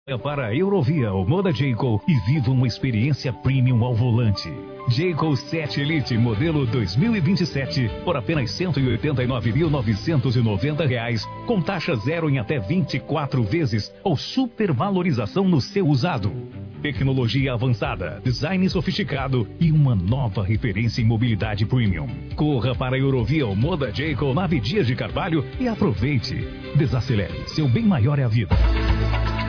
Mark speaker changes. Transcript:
Speaker 1: Para a Eurovia ou Moda Jayco e viva uma experiência premium ao volante. Jayco 7 Elite modelo 2027 por apenas R$ 189.990, com taxa zero em até 24 vezes ou supervalorização no seu usado. Tecnologia avançada, design sofisticado e uma nova referência em mobilidade premium. Corra para a Eurovia ou Moda Jayco na Dias de Carvalho e aproveite. Desacelere, seu bem maior é a vida.